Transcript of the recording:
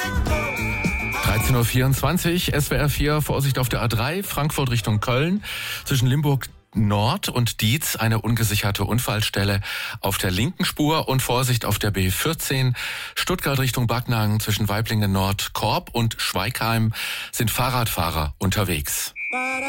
13.24 Uhr, SWR 4, Vorsicht auf der A3, Frankfurt Richtung Köln. Zwischen Limburg Nord und Dietz eine ungesicherte Unfallstelle auf der linken Spur und Vorsicht auf der B14. Stuttgart Richtung Backnang zwischen Waiblingen Nord, Korb und Schweigheim sind Fahrradfahrer unterwegs.